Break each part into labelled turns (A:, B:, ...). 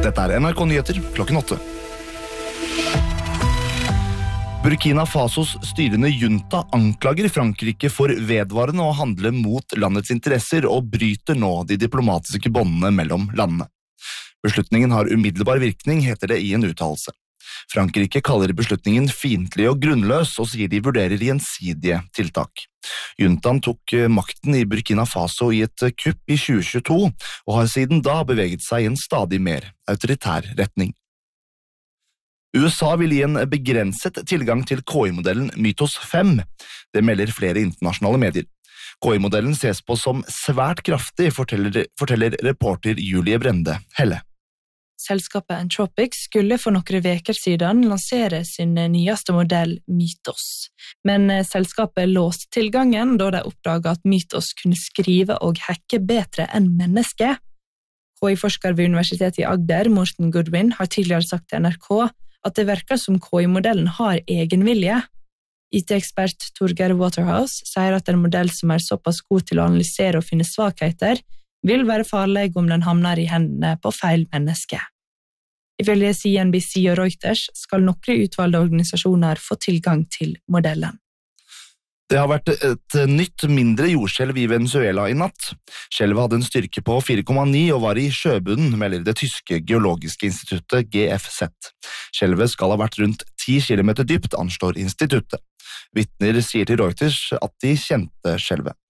A: Dette NRK Nyheter klokken 8. Burkina Fasos styrende junta anklager Frankrike for vedvarende å handle mot landets interesser og bryter nå de diplomatiske båndene mellom landene. Beslutningen har umiddelbar virkning, heter det i en uttalelse. Frankrike kaller beslutningen fiendtlig og grunnløs og sier de vurderer gjensidige tiltak. Juntaen tok makten i Burkina Faso i et kupp i 2022 og har siden da beveget seg i en stadig mer autoritær retning. USA vil gi en begrenset tilgang til KI-modellen Mythos 5. Det melder flere internasjonale medier. KI-modellen ses på som svært kraftig, forteller reporter Julie Brende Helle.
B: Selskapet Anthropic skulle for noen veker siden lansere sin nyeste modell Mythos. Men selskapet låste tilgangen da de oppdaget at Mythos kunne skrive og hacke bedre enn mennesker. KI-forsker ved Universitetet i Agder, Morten Goodwin, har tidligere sagt til NRK at det virker som KI-modellen har egenvilje. IT-ekspert Torgeir Waterhouse sier at en modell som er såpass god til å analysere og finne svakheter, vil være farlig om den havner i hendene på feil menneske. Ifølge CNBC og Reuters skal noen utvalgte organisasjoner få tilgang til modellen.
A: Det har vært et nytt mindre jordskjelv i Venezuela i natt. Skjelvet hadde en styrke på 4,9 og var i sjøbunnen, melder det tyske geologiske instituttet GFZ. Skjelvet skal ha vært rundt 10 kilometer dypt, anslår instituttet. Vitner sier til Reuters at de kjente skjelvet.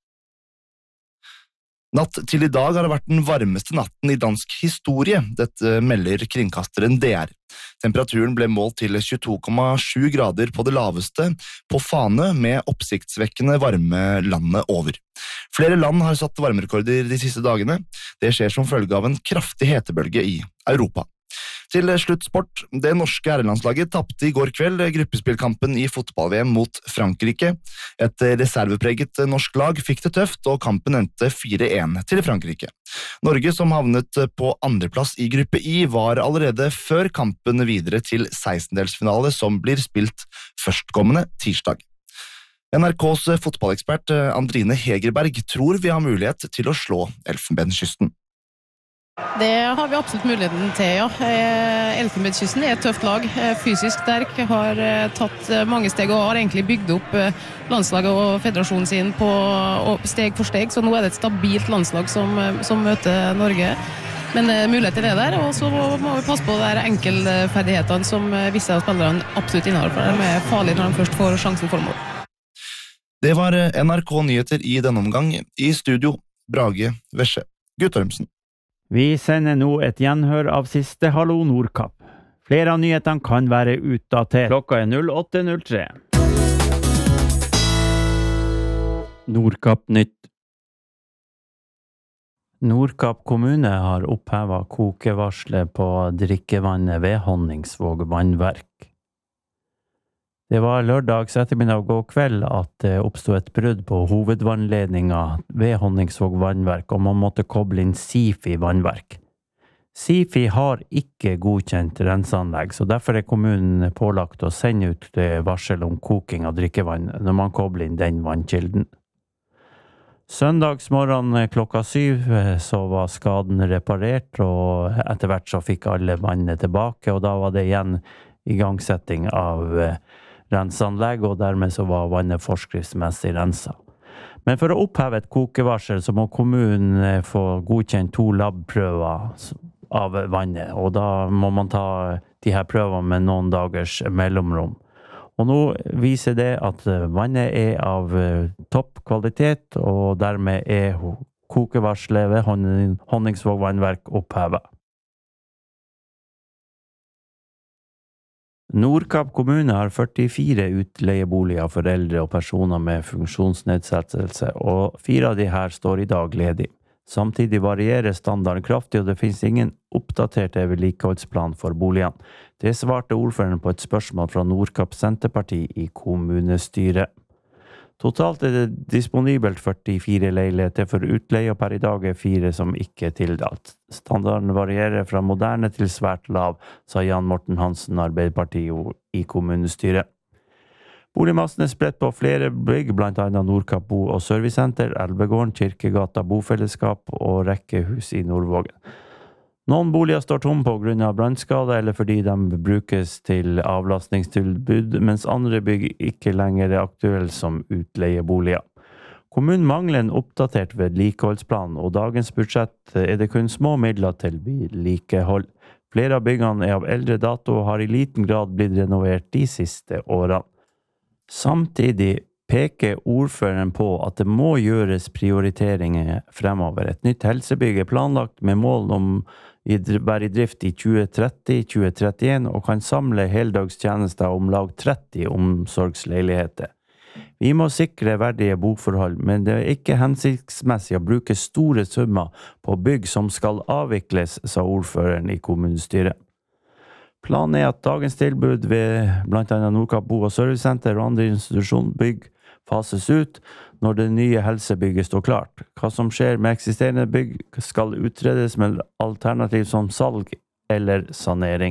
A: Natt til i dag har det vært den varmeste natten i dansk historie, dette melder kringkasteren DR. Temperaturen ble målt til 22,7 grader på det laveste på Fane, med oppsiktsvekkende varme landet over. Flere land har satt varmerekorder de siste dagene. Det skjer som følge av en kraftig hetebølge i Europa. Til slutt sport. Det norske herrelandslaget tappte i går kveld gruppespillkampen i fotball-VM mot Frankrike. Et reservepreget norsk lag fikk det tøft, og kampen endte 4-1 til Frankrike. Norge, som havnet på andreplass i gruppe I, var allerede før kampen videre til 16-delsfinale som blir spilt førstkommende tirsdag. NRKs fotballekspert Andrine Hegerberg tror vi har mulighet til å slå Elfenbenskysten.
C: Det har vi absolutt muligheten til, ja. Elfenbenskysten er et tøft lag, fysisk sterk, har tatt mange steg og har egentlig bygd opp landslaget og federasjonen sin på steg for steg, så nå er det et stabilt landslag som møter Norge. Men muligheter er der, og så må vi passe på de enkelferdighetene som visse av spillerne absolutt innehar, for de er farlige når de først får sjansen for mål.
A: Det var NRK Nyheter i denne omgang. I studio, Brage Vesje Guttormsen.
D: Vi sender nå et gjenhør av siste Hallo Nordkapp. Flere av nyhetene kan være utdatert. Klokka er 08.03. Nordkapp nytt. Nordkapp kommune har opphevet kokevarslet på drikkevannet ved Honningsvåg vannverk. Det var lørdags ettermiddag og kveld at det oppstod et brudd på hovedvannledningen ved Honningsvåg vannverk, og man måtte koble inn Sifi vannverk. Sifi har ikke godkjent renseanlegg, så derfor er kommunen pålagt å sende ut varsel om koking av drikkevann når man kobler inn den vannkilden. Søndagsmorgen klokka 7 så var skaden reparert, og etter hvert så fikk alle vannet tilbake, og da var det igjen igangsetting av renseanlegg, og dermed så var vannet forskriftsmessig renset. Men for å oppheve et kokevarsel så må kommunen få godkjent 2 labprøver av vannet, og da må man ta de her prøvene med noen dagers mellomrom. Og nå viser det at vannet er av topp kvalitet, og dermed er kokevarselet ved Honningsvåg vannverk opphevet. Nordkapp kommune har 44 utleieboliger for eldre og personer med funksjonsnedsettelse, og 4 av de her står i dag ledig. Samtidig varierer standarden kraftig, og det finnes ingen oppdaterte vedlikeholdsplan for boligene. Det svarte ordføreren på et spørsmål fra Nordkapp Senterparti i kommunestyret. Totalt er det disponibelt 44 leiligheter for utleie, og per i dag er 4 som ikke er tildatt. Standarden varierer fra moderne til svært lav, sa Jan Morten Hansen, Arbeiderpartiet i kommunestyret. Boligmassen er spredt på flere bygg, blant annet Nordkapp Bo- og Servicesenter, Elvegården, Kirkegata, Bofellesskap og rekkehus i Nordvågen. Noen boliger står tom på grunn av brannskade eller fordi de brukes til avlastningstilbud, mens andre bygg ikke lenger er aktuelle som utleieboliger. Kommunen mangler en oppdatert vedlikeholdsplan, og dagens budsjett er det kun små midler til vedlikehold. Flere av byggene er av eldre dato og har i liten grad blitt renovert de siste årene. Samtidig peker ordføreren på at det må gjøres prioriteringer fremover. Et nytt helsebygg er planlagt med mål om å være i drift i 2030-2031 og kan samle heldagstjenester om lag 30 omsorgsleiligheter. Vi må sikre verdige boforhold, men det er ikke hensiktsmessig å bruke store summer på bygg som skal avvikles, sa ordføreren i kommunestyret. Planen er at dagens tilbud ved blant annet Nordkapp Bo- og Servicesenter og andre institusjonsbygg fases ut når det nye helsebygget står klart. Hva som skjer med eksisterende bygg skal utredes med alternativ som salg eller sanering.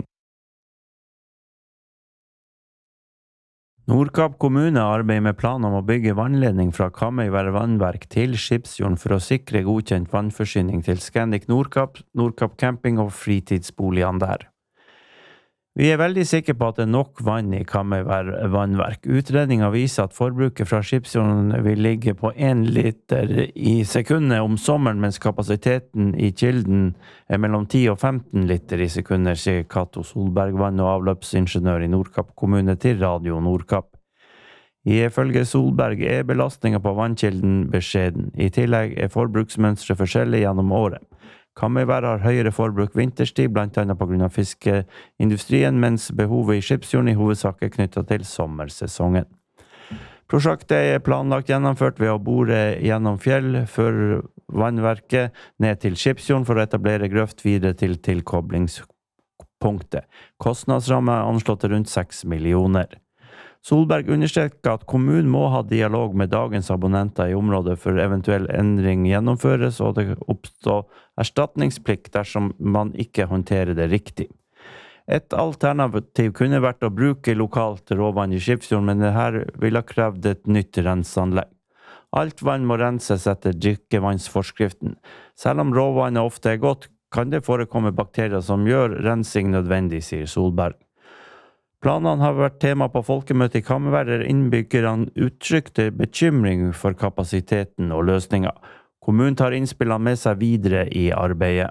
D: Nordkapp kommune arbeider med plan om å bygge vannledning fra Kamøyvær vannverk til Skipsfjorden for å sikre godkjent vannforsyning til Scandic Nordkapp, Nordkapp camping og fritidsboligene der. Vi er veldig sikre på at det er nok vann i Kamøyvær vannverk. Utredningen viser at forbruket fra Skipsfjorden vil ligge på 1 liter i sekundet om sommeren, mens kapasiteten i kilden er mellom 10 og 15 liter i sekundet, sier Cato Solberg, vann- og avløpsingeniør i Nordkapp kommune til Radio Nordkapp. Ifølge Solberg er belastningen på vannkilden beskjeden. I tillegg er forbruksmønstret forskjellig gjennom året. Kamøyvær har høyere forbruk vinterstid, blant annet på grunn av fiskeindustrien, mens behovet i Skipsfjorden i hovedsak er knyttet til sommersesongen. Prosjektet er planlagt gjennomført ved å bore gjennom fjell før vannverket ned til Skipsfjorden for å etablere grøft videre til tilkoblingspunktet. Kostnadsrammen er anslått til rundt 6 millioner. Solberg understreker at kommunen må ha dialog med dagens abonnenter i området for eventuell endring gjennomføres, og det oppstår erstatningsplikt dersom man ikke håndterer det riktig. Et alternativ kunne vært å bruke lokalt råvann i Skipsfjorden, men dette ville ha krevd et nytt renseanlegg. Alt vann må renses etter drikkevannsforskriften. Selv om råvannet ofte er godt, kan det forekomme bakterier som gjør rensing nødvendig, sier Solberg. Planene har vært tema på folkemøtet i Kamøyvær, der innbyggerne uttrykte bekymring for kapasiteten og løsninger. Kommunen tar innspillene med seg videre i arbeidet.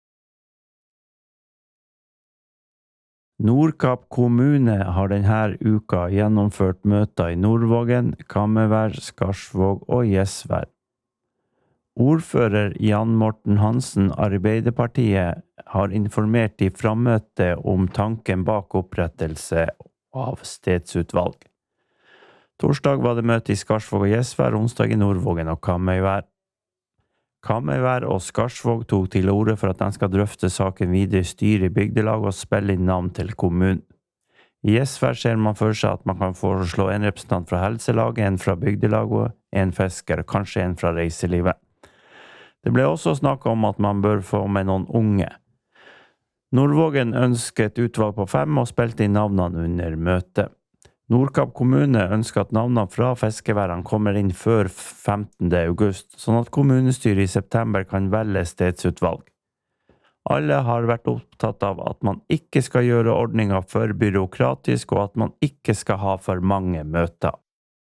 D: Nordkapp kommune har denne uka gjennomført møter i Nordvågen, Kamøyvær, Skarsvåg og Gjesvær. Ordfører Jan Morten Hansen, Arbeiderpartiet, har informert i frammøtet om tanken bak opprettelse av stedsutvalg. Torsdag var det møte i Skarsvåg og Gjesvær, onsdag i Nordvågen og Kamøyvær. Kamøyvær og Skarsvåg tok til orde for at de skal drøfte saken videre i styret i bygdelag og spille inn navn til kommunen. I Gjesvær ser man for seg at man kan foreslå en representant fra helselaget, en fra bygdelaget, en fisker og kanskje en fra reiselivet. Det ble også snakket om at man bør få med noen unge. Nordvågen ønsker et utvalg på 5 og spilte inn navnene under møtet. Nordkapp kommune ønsker at navnene fra fiskeværene kommer inn før 15. august, sånn at kommunestyret i september kan velge stedsutvalg. Alle har vært opptatt av at man ikke skal gjøre ordningen for byråkratisk, og at man ikke skal ha for mange møter.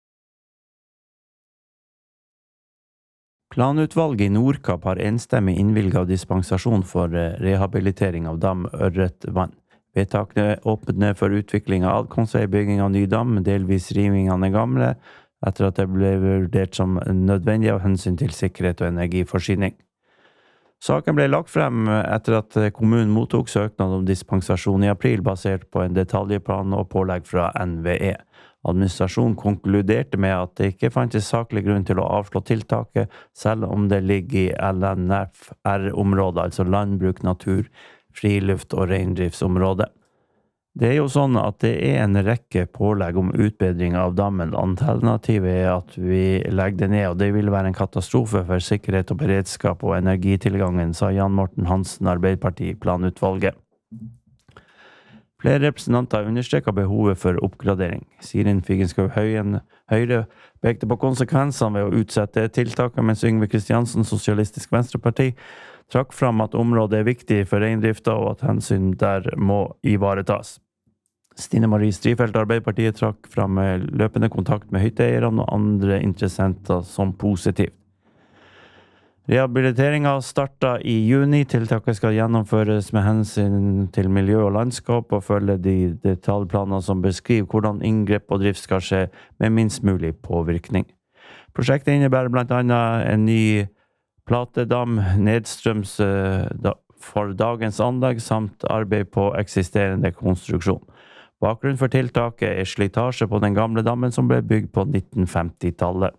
D: Planutvalget i Nordkapp har enstemmig innvilget dispensasjon for rehabilitering av dam Ørretvann. Vedtakene åpner for utvikling av adkomstvei, bygging av ny dam, delvis riving av den gamle, etter at det ble vurdert som nødvendig av hensyn til sikkerhet og energiforsyning. Saken ble lagt frem etter at kommunen mottok søknad om dispensasjon i april, basert på en detaljplan og pålegg fra NVE. Administrasjonen konkluderte med at det ikke fantes saklig grunn til å avslå tiltaket, selv om det ligger i LNFR-området, altså landbruk, natur, friluft og reindriftsområde. Det er jo sånn at det er en rekke pålegg om utbedring av dammen. Alternativet er at vi legger det ned, og det vil være en katastrofe for sikkerhet og beredskap og energitilgangen, sa Jan Morten Hansen, Arbeiderpartiet, planutvalget. Flere representanter understreker behovet for oppgradering. Sirin Figenschou Høyre pekte på konsekvensene ved å utsette tiltaket, mens Yngve Kristiansen, Sosialistisk Venstreparti, trakk fram at området viktig for reindrifta og at hensyn der må ivaretas. Stine Marie Strifeldt, Arbeiderpartiet, trakk fram løpende kontakt med hytteeierne og andre interessenter som positivt. Rehabiliteringen startet i juni. Tiltaket skal gjennomføres med hensyn til miljø og landskap og følge de detaljplaner som beskriver hvordan inngrep og drift skal skje med minst mulig påvirkning. Prosjektet innebærer blant annet en ny platedam nedstrøms for dagens anlegg samt arbeid på eksisterende konstruksjon. Bakgrunnen for tiltaket slitasje på den gamle dammen som ble bygd på 1950-tallet.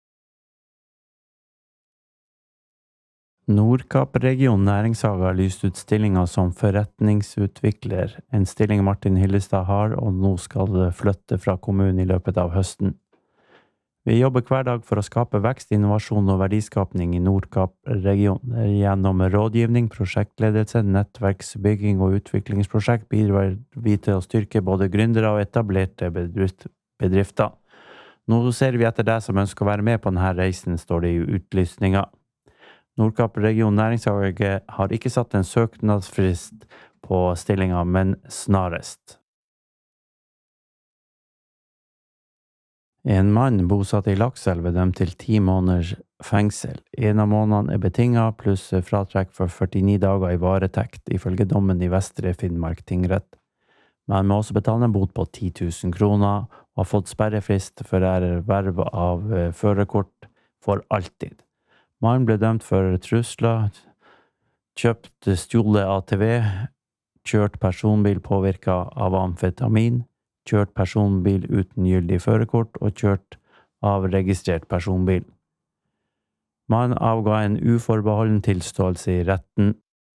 D: Nordkapp region næringshage har lyst ut stillinger som forretningsutvikler, en stilling Martin Hillestad har og nå skal flytte fra kommunen i løpet av høsten. Vi jobber hver dag for å skape vekst, innovasjon og verdiskapning i Nordkapp region. Gjennom rådgivning, prosjektledelse, nettverksbygging og utviklingsprosjekt bidrar vi til å styrke både gründere og etablerte bedrifter. Nå ser vi etter deg som ønsker å være med på denne reisen, står det i utlysninga. Nordkapp region næringshage har ikke satt en søknadsfrist på stillinga, men snarest. En mann bosatt i Lakselv dømt til 10 måneders fengsel. En av månedene betinget, pluss fratrekk for 49 dager i varetekt, ifølge dommen i Vestre Finnmark tingrett. Man må også betale en bot på 10 000 kroner og har fått sperrefrist for erverv av førerkort for alltid. Mannen ble dømt for trusler, kjøpt stjålet ATV, kjørt personbil påvirket av amfetamin, kjørt personbil uten gyldig førerkort og kjørt av registrert personbil. Mannen avga en uforbeholden tilståelse i retten.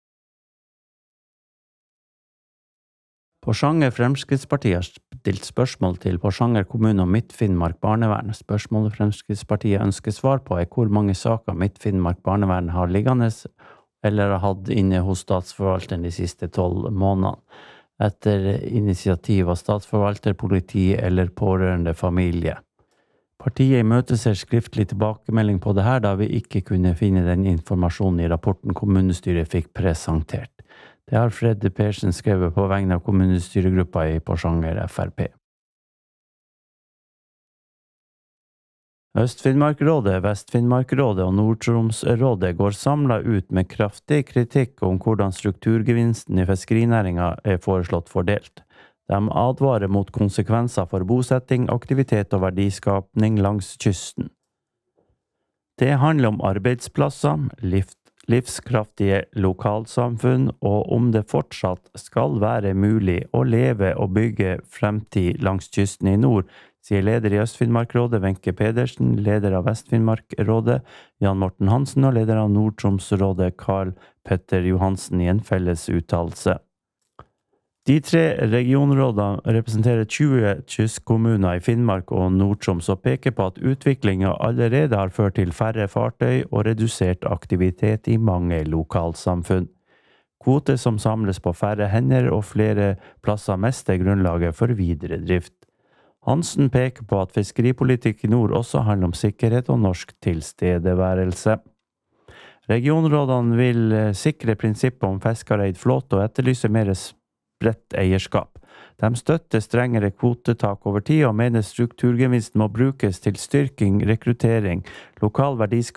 D: Porsanger Fremskrittspartiet har stilt spørsmål til Porsanger kommune og Midt-Finnmark barnevern. Spørsmålet Fremskrittspartiet ønsker svar på hvor mange saker Midt-Finnmark barnevern har liggende eller har hatt inne hos statsforvalteren de siste 12 månedene, etter initiativ av statsforvalter, politi eller pårørende familie. Partiet imøteser skriftlig tilbakemelding på det her, da vi ikke kunne finne den informasjonen i rapporten kommunestyret fikk presentert. Det har Fred Persen skrevet på vegne av kommunestyregruppa i Porsanger FRP. Øst-Finnmarkrådet, Vest-Finnmarkrådet og Nord-Tromsrådet går samlet ut med kraftig kritikk om hvordan strukturgevinsten i fiskerinæringen foreslått fordelt. De advarer mot konsekvenser for bosetting, aktivitet og verdiskapning langs kysten. Det handler om arbeidsplasser, livskraftige lokalsamfunn, og om det fortsatt skal være mulig å leve og bygge fremtid langs kysten i nord, sier leder i Øst-Finnmarkrådet Wenche Pedersen, leder av Vest-Finnmarkrådet Jan Morten Hansen og leder av Nord-Tromsrådet Karl Petter Johansen i en felles uttalelse. De 3 regionrådene representerer 20 kystkommuner i Finnmark og Nord-Troms og peker på at utviklingen allerede har ført til færre fartøy og redusert aktivitet i mange lokalsamfunn. Kvoter som samles på færre hender og flere plasser mister grunnlaget for videre drift. Hansen peker på at fiskeripolitikk i nord også handler om sikkerhet og norsk tilstedeværelse. Regionrådene vil sikre prinsippet om fiskereid flåte og etterlyse mer bredt eierskap. De støtter strengere kvotetak over tid og mener strukturgevinsten må brukes til styrking, rekruttering, lokal verdiskapning